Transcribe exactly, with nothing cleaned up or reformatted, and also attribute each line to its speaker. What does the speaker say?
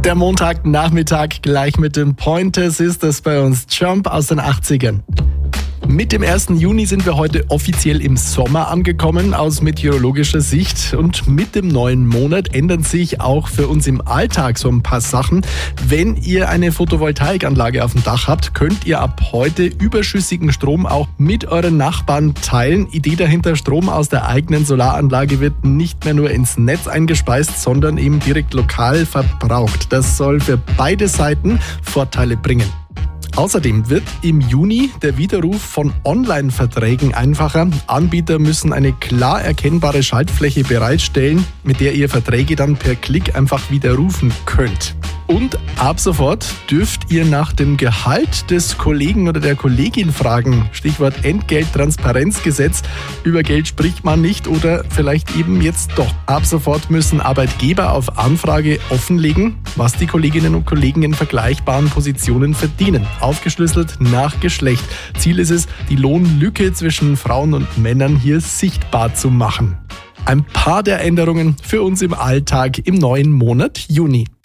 Speaker 1: Der Montagnachmittag gleich mit dem Pointer Sisters bei uns. Jump aus den achtzigern. Mit dem ersten Juni sind wir heute offiziell im Sommer angekommen aus meteorologischer Sicht, und mit dem neuen Monat ändern sich auch für uns im Alltag so ein paar Sachen. Wenn ihr eine Photovoltaikanlage auf dem Dach habt, könnt ihr ab heute überschüssigen Strom auch mit euren Nachbarn teilen. Idee dahinter: Strom aus der eigenen Solaranlage wird nicht mehr nur ins Netz eingespeist, sondern eben direkt lokal verbraucht. Das soll für beide Seiten Vorteile bringen. Außerdem wird im Juni der Widerruf von Online-Verträgen einfacher. Anbieter müssen eine klar erkennbare Schaltfläche bereitstellen, mit der ihr Verträge dann per Klick einfach widerrufen könnt. Und ab sofort dürft ihr nach dem Gehalt des Kollegen oder der Kollegin fragen. Stichwort Entgelttransparenzgesetz. Über Geld spricht man nicht, oder vielleicht eben jetzt doch. Ab sofort müssen Arbeitgeber auf Anfrage offenlegen, was die Kolleginnen und Kollegen in vergleichbaren Positionen verdienen. Aufgeschlüsselt nach Geschlecht. Ziel ist es, die Lohnlücke zwischen Frauen und Männern hier sichtbar zu machen. Ein paar der Änderungen für uns im Alltag im neuen Monat Juni.